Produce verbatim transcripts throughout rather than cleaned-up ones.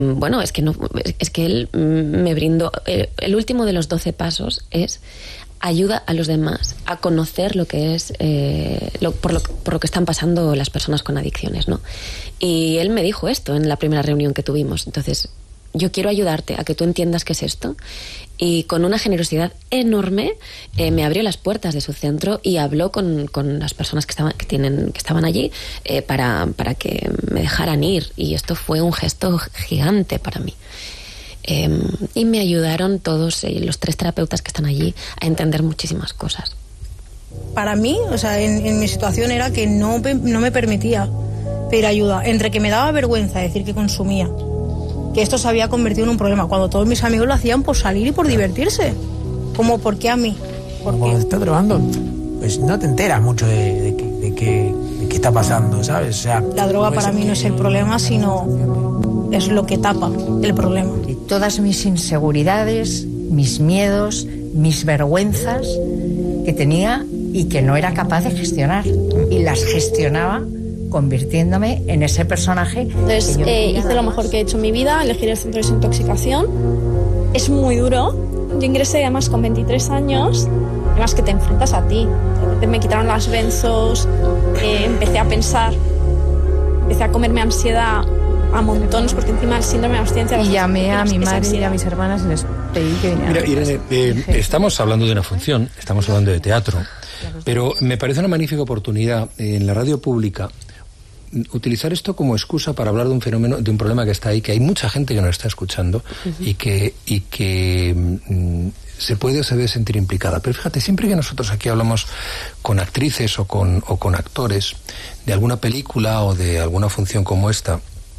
Bueno, es que no, es que él me brindó, el, el último de los doce pasos es ayuda a los demás a conocer lo que es, eh, lo, por, lo, por lo que están pasando las personas con adicciones, ¿no? Y él me dijo esto en la primera reunión que tuvimos. Entonces, yo quiero ayudarte a que tú entiendas qué es esto. Y con una generosidad enorme eh, me abrió las puertas de su centro y habló con, con las personas que estaban, que tienen, que estaban allí eh, para, para que me dejaran ir. Y esto fue un gesto gigante para mí. Eh, y me ayudaron todos eh, los tres terapeutas que están allí a entender muchísimas cosas. Para mí, o sea, en, en mi situación era que no, no me permitía pedir ayuda. Entre que me daba vergüenza decir que consumía, que esto se había convertido en un problema, cuando todos mis amigos lo hacían por salir y por divertirse. Como, ¿por qué a mí? ¿Por Cuando te estás drogando, pues no te enteras mucho de, de, que, de, que, de qué está pasando, ¿sabes? O sea, la droga para mí no es el problema, sino es lo que tapa el problema. Y todas mis inseguridades, mis miedos, mis vergüenzas que tenía y que no era capaz de gestionar. Y las gestionaba convirtiéndome en ese personaje. Entonces eh, hice lo mejor que he hecho en mi vida, elegir el centro de desintoxicación. Es muy duro. Yo ingresé además con veintitrés años, además que te enfrentas a ti. Me quitaron las benzos, eh, empecé a pensar, empecé a comerme ansiedad a montones, porque encima el síndrome de abstinencia... Y llamé a mi madre y a mis hermanas y les pedí que vinieran. Mira, Irene, eh, estamos hablando de una función, estamos hablando de teatro, pero me parece una magnífica oportunidad eh, en la radio pública utilizar esto como excusa para hablar de un fenómeno, de un problema que está ahí, que hay mucha gente que nos está escuchando uh-huh. y que, y que mm, se puede o se debe sentir implicada. Pero fíjate, siempre que nosotros aquí hablamos con actrices o con, o con actores de alguna película o de alguna función como esta,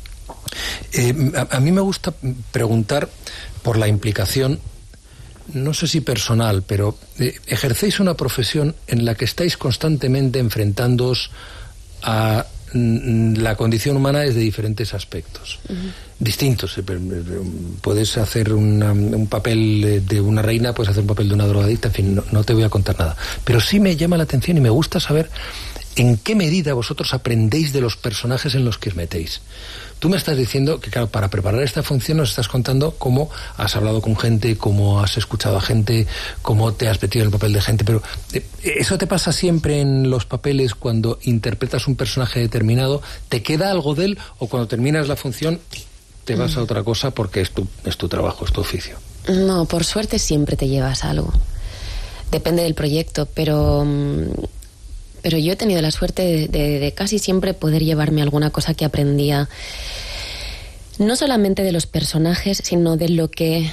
eh, a, a mí me gusta preguntar por la implicación, no sé si personal, pero eh, ejercéis una profesión en la que estáis constantemente enfrentándoos a la condición humana desde diferentes aspectos uh-huh. distintos. Puedes hacer una, un papel de una reina, puedes hacer un papel de una drogadicta, en fin, no, no te voy a contar nada, pero sí me llama la atención y me gusta saber en qué medida vosotros aprendéis de los personajes en los que os metéis. Tú me estás diciendo que, claro, para preparar esta función nos estás contando cómo has hablado con gente, cómo has escuchado a gente, cómo te has metido en el papel de gente, pero ¿eso te pasa siempre en los papeles cuando interpretas un personaje determinado? ¿Te queda algo de él o cuando terminas la función te vas a otra cosa porque es tu, es tu trabajo, es tu oficio? No, por suerte siempre te llevas algo. Depende del proyecto, pero... Pero yo he tenido la suerte de, de, de casi siempre poder llevarme alguna cosa que aprendía, no solamente de los personajes, sino de lo que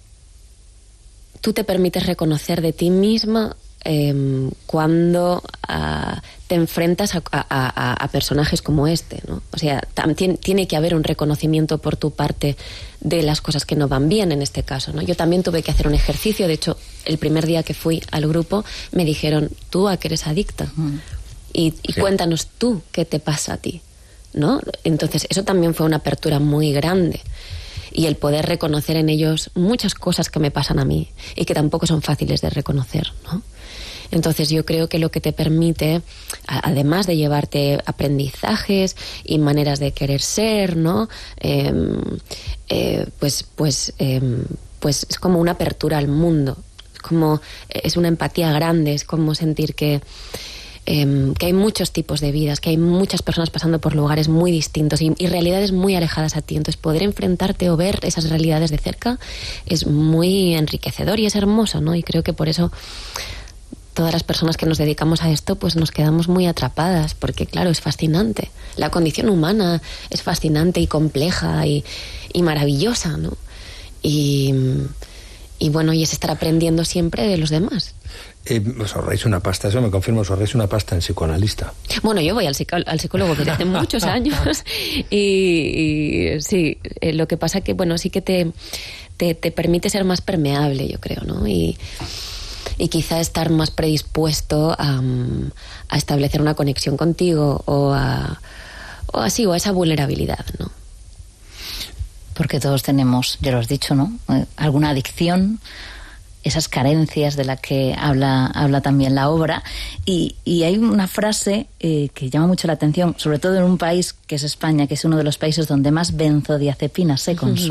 tú te permites reconocer de ti misma eh, cuando uh, te enfrentas a, a, a, a personajes como este, ¿no? O sea, también tiene que haber un reconocimiento por tu parte de las cosas que no van bien en este caso, ¿no? Yo también tuve que hacer un ejercicio. De hecho, el primer día que fui al grupo me dijeron, tú a que eres adicta mm. y, y sí. cuéntanos tú qué te pasa a ti, ¿no? Entonces eso también fue una apertura muy grande, y el poder reconocer en ellos muchas cosas que me pasan a mí y que tampoco son fáciles de reconocer, ¿no? Entonces yo creo que lo que te permite, además de llevarte aprendizajes y maneras de querer ser, ¿no? Eh, eh, pues, pues, eh, pues es como una apertura al mundo, es como es una empatía grande, es como sentir que Eh, que hay muchos tipos de vidas, que hay muchas personas pasando por lugares muy distintos y, y realidades muy alejadas a ti. Entonces poder enfrentarte o ver esas realidades de cerca es muy enriquecedor y es hermoso, ¿no? Y creo que por eso todas las personas que nos dedicamos a esto pues nos quedamos muy atrapadas, porque claro, es fascinante. La condición humana es fascinante y compleja y, y maravillosa, ¿no? Y, y bueno, y es estar aprendiendo siempre de los demás. Eh, os ahorráis una pasta, eso me confirma, os ahorráis una pasta en psicoanalista. Bueno, yo voy al, psico- al psicólogo desde hace muchos años y, y sí, eh, lo que pasa que, bueno, sí que te, te, te permite ser más permeable, yo creo, ¿no? Y, y quizá estar más predispuesto a, a establecer una conexión contigo o a, o así, o a esa vulnerabilidad, ¿no? Porque todos tenemos, ya lo has dicho, ¿no? Eh, alguna adicción, esas carencias de las que habla, habla también la obra. Y, y hay una frase eh, que llama mucho la atención, sobre todo en un país que es España, que es uno de los países donde más benzodiazepinas se consumen.